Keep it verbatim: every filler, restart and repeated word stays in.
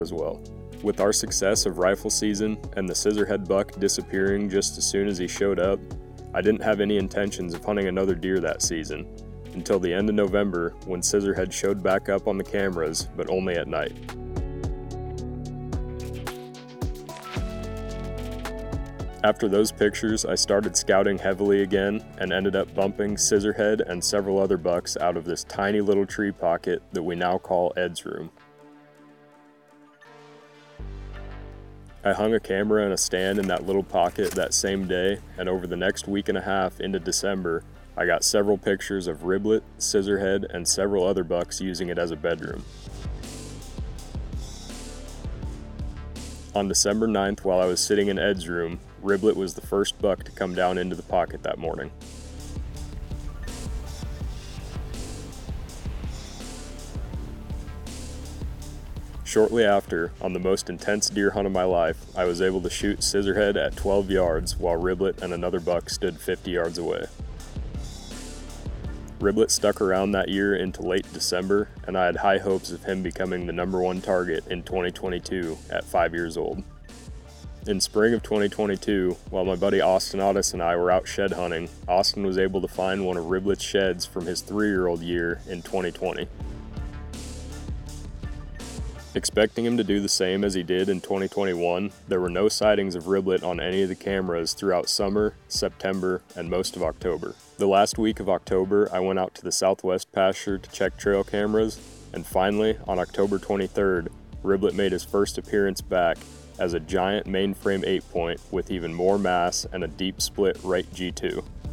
as well. With our success of rifle season and the scissorhead buck disappearing just as soon as he showed up, I didn't have any intentions of hunting another deer that season, until the end of November when scissorhead showed back up on the cameras, but only at night. After those pictures, I started scouting heavily again and ended up bumping scissorhead and several other bucks out of this tiny little tree pocket that we now call Ed's room. I hung a camera and a stand in that little pocket that same day, and over the next week and a half into December, I got several pictures of Riblet, scissorhead, and several other bucks using it as a bedroom. On December ninth, while I was sitting in Ed's room, Riblet was the first buck to come down into the pocket that morning. Shortly after, on the most intense deer hunt of my life, I was able to shoot scissorhead at twelve yards while Riblet and another buck stood fifty yards away. Riblet stuck around that year into late December, and I had high hopes of him becoming the number one target in twenty twenty-two at five years old. In spring of twenty twenty-two, while my buddy Austin Otis and I were out shed hunting, Austin was able to find one of Riblet's sheds from his three-year-old year in twenty twenty. Expecting him to do the same as he did in twenty twenty-one, there were no sightings of Riblet on any of the cameras throughout summer, September, and most of October. The last week of October, I went out to the southwest pasture to check trail cameras, and finally, on October twenty-third, Riblet made his first appearance back as a giant mainframe eight point with even more mass and a deep split right G two.